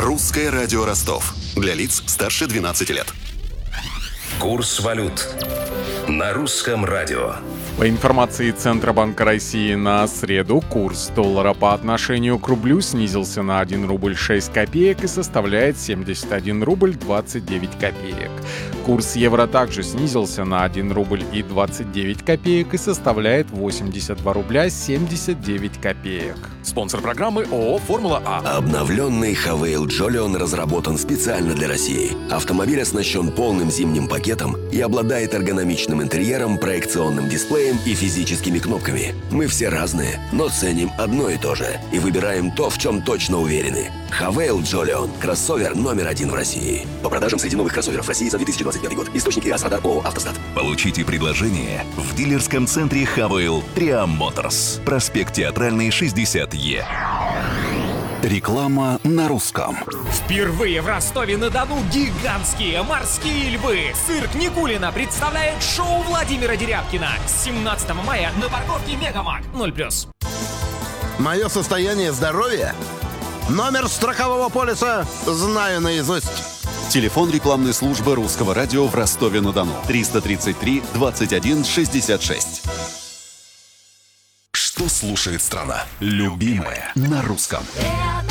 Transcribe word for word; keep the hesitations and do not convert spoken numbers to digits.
Русское радио Ростов. Для лиц старше двенадцати лет. Курс валют на русском радио. По информации Центробанка России, на среду курс доллара по отношению к рублю снизился на один рубль шесть копеек и составляет семьдесят один рубль двадцать девять копеек. Курс евро также снизился на один рубль и двадцать девять копеек и составляет восемьдесят два рубля семьдесят девять копеек. Спонсор программы ООО «Формула А». Обновленный Хавейл Джолион разработан специально для России. Автомобиль оснащен полным зимним пакетом и обладает эргономичным интерьером, проекционным дисплеем и физическими кнопками. Мы все разные, но ценим одно и то же и выбираем то, в чем точно уверены. Хавейл Джолион – кроссовер номер один в России. По продажам среди новых кроссоверов в России за две тысячи двадцать пятый год. Источник ИАС Радар ООО «Автостат». Получите предложение в дилерском центре Хавейл Триам Моторс. Проспект Театральный, шестьдесят Е. Реклама на русском. Впервые в Ростове-на-Дону гигантские морские львы. Цирк Никулина представляет шоу Владимира Дерябкина. семнадцатого мая на парковке Мегамаг. ноль плюс. Мое состояние здоровья? Номер страхового полиса знаю наизусть. Телефон рекламной службы Русского радио в Ростове-на-Дону. триста тридцать три двадцать один шестьдесят шесть. Что слушает страна? Любимое на русском.